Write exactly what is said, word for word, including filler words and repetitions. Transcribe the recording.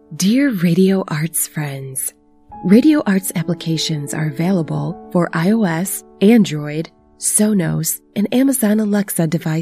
Dear Radio Arts friends, Radio Arts applications are available for iOS, Android, Sonos, and Amazon Alexa devices.